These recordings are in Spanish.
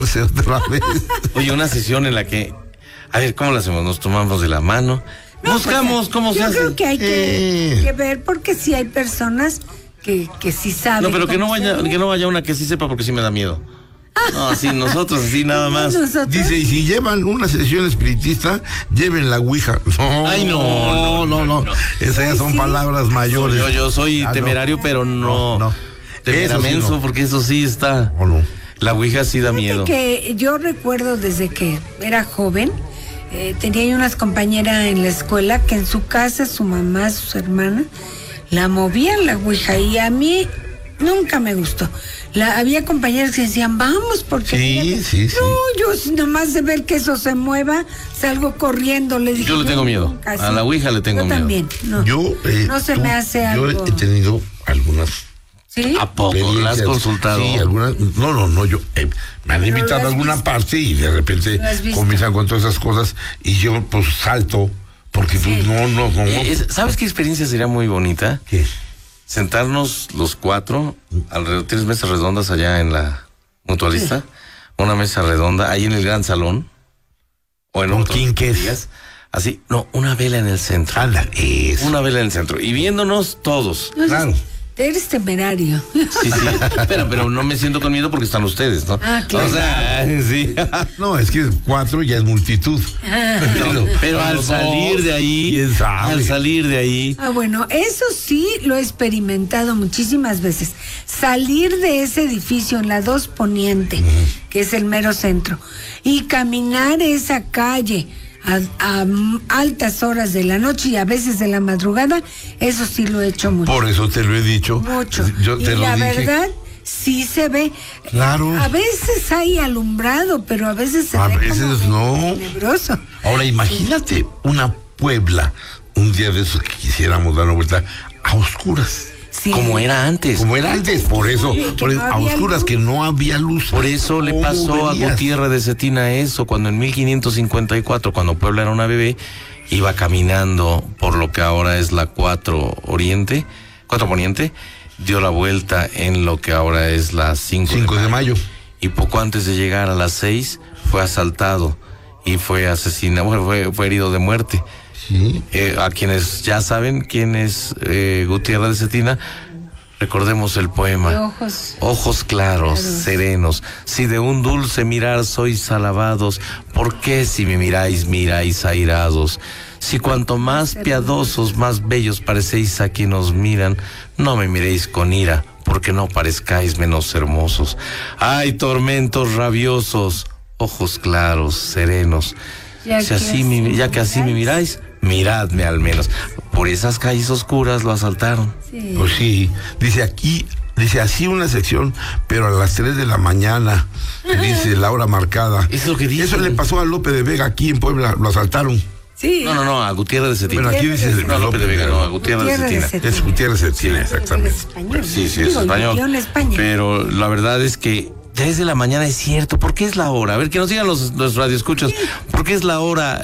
Otra vez. Oye, una sesión en la que, a ver, ¿cómo lo hacemos? Nos tomamos de la mano, buscamos cómo se hace. Yo creo que hay que ver, porque sí hay personas que sí saben. No, pero que no vaya una que sí sepa, porque sí me da miedo. No, así nosotros, así nada más. Dice, y si llevan una sesión espiritista, lleven la ouija. No, ay, no. Esas ya son palabras mayores. Yo soy temerario, pero no. Temeramenso, sí, porque eso sí está. No. La ouija sí da miedo. Que yo recuerdo desde que era joven, tenía yo unas compañeras en la escuela que en su casa, su mamá, sus hermanas, la movían la ouija, y a mí nunca me gustó. Había compañeras que decían, vamos, porque... Sí. No, yo nomás de ver que eso se mueva, salgo corriendo, le dije... Yo le tengo miedo, a la ouija le tengo miedo. Yo también, no. No se me hace algo... Yo he tenido algunas... ¿Sí? ¿A poco? ¿La has consultado? Sí, algunas... No, yo... me han invitado a alguna parte y de repente comienzan con todas esas cosas y yo pues salto, porque pues no. ¿Sabes qué experiencia sería muy bonita? ¿Qué? Sentarnos los cuatro, alrededor, tienes mesas redondas allá en la Mutualista, una mesa redonda, ahí en el gran salón, o en otros días, así, una vela en el centro. Anda, eso. Una vela en el centro, y viéndonos todos. Claro. Eres temerario. Sí, pero no me siento con miedo porque están ustedes, ¿no? Ah, claro. O sea, sí. No, es que 4 ya es multitud. Pero al salir de ahí... bueno, eso sí lo he experimentado muchísimas veces. Salir de ese edificio en la 2 Poniente, que es el mero centro, y caminar esa calle a altas horas de la noche y a veces de la madrugada, eso sí lo he hecho mucho. Por eso te lo he dicho. Mucho. Yo te lo dije. Verdad, sí se ve. Claro. A veces hay alumbrado, pero a veces se ve como tenebroso. Ahora imagínate una Puebla, un día de esos que quisiéramos dar una vuelta a oscuras. Sí. Como era antes, por eso, a oscuras, luz. Que no había luz. Por eso le pasó a Gutiérrez de Cetina eso, cuando en 1554, cuando Puebla era una bebé, iba caminando por lo que ahora es la 4 Poniente, dio la vuelta en lo que ahora es la 5 de mayo. Y poco antes de llegar a las 6, fue asaltado y fue asesinado, fue herido de muerte. Sí. A quienes ya saben quién es Gutiérrez de Cetina, recordemos el poema. Ojos claros, serenos, si de un dulce mirar sois alabados, ¿por qué si me miráis airados? Si cuanto más piadosos, más bellos parecéis a quien os miran, no me miréis con ira, porque no parezcáis menos hermosos. Ay, tormentos rabiosos, ojos claros, serenos, ya que así me miráis, miradme al menos. Por esas calles oscuras lo asaltaron. Sí. Pues sí, dice así una sección, pero a las 3 de la mañana, dice la hora marcada. Es lo que dice. Eso le pasó a Lope de Vega aquí en Puebla, lo asaltaron. Sí. No, a Gutiérrez de Cetina. Bueno, aquí dice Lope de Vega, no, a Gutiérrez de Cetina. Es Gutiérrez de Cetina, exactamente. Sí, es español. Pero la verdad es que 3 de la mañana es cierto. ¿Por qué es la hora? A ver, que nos digan los radioescuchas. ¿Por qué es la hora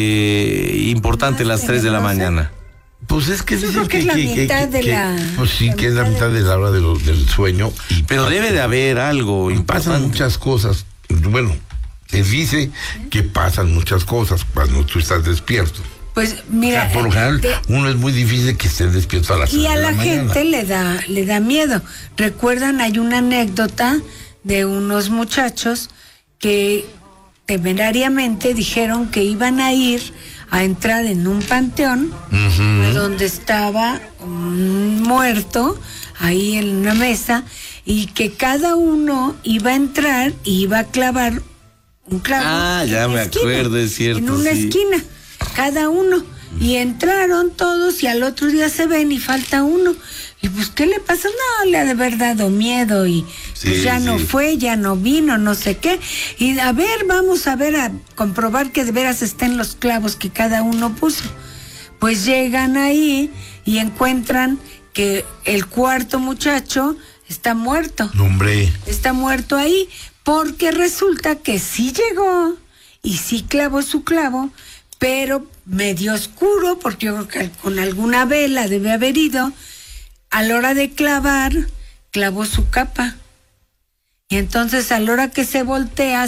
importante, las 3 de la mañana? Pues es que dicen que es la mitad de la... Pues sí, que es la mitad de la hora del sueño. Pero debe de haber algo importante. Pasan muchas cosas. Bueno, se dice que pasan muchas cosas cuando tú estás despierto. Pues mira, o sea, por lo general, uno es muy difícil que esté despierto a las 3 de la mañana. Y a la gente le da miedo. Recuerdan, hay una anécdota de unos muchachos que temerariamente dijeron que iban a ir a entrar en un panteón donde estaba un muerto ahí en una mesa, y que cada uno iba a entrar y iba a clavar un clavo. Ah, ya me acuerdo, es cierto. En una esquina, cada uno. Y entraron todos y al otro día se ven y falta uno. Y pues, ¿qué le pasa? No, le ha de haber dado miedo y pues ya no fue, ya no vino, no sé qué. Y a ver, vamos a ver, a comprobar que de veras estén los clavos que cada uno puso. Pues llegan ahí y encuentran que el cuarto muchacho está muerto. No, hombre. Está muerto ahí, porque resulta que sí llegó y sí clavó su clavo, pero medio oscuro, porque yo creo que con alguna vela debe haber ido. A la hora de clavar, clavó su capa. Y entonces a la hora que se voltea